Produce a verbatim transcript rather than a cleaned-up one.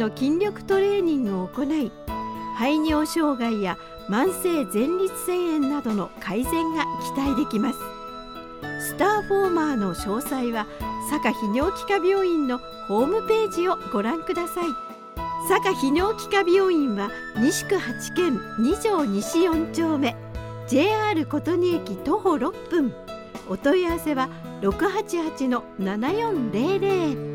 の筋力トレーニングを行い、排尿障害や慢性前立腺炎などの改善が期待できます。スターフォーマーの詳細は佐賀泌尿器科病院のホームページをご覧ください。佐賀泌尿器科病院は西区はち軒に条西よん丁目、 ジェイアール 琴仁駅徒歩ろっぷん。お問い合わせは ろくはちはちのななよんゼロゼロ。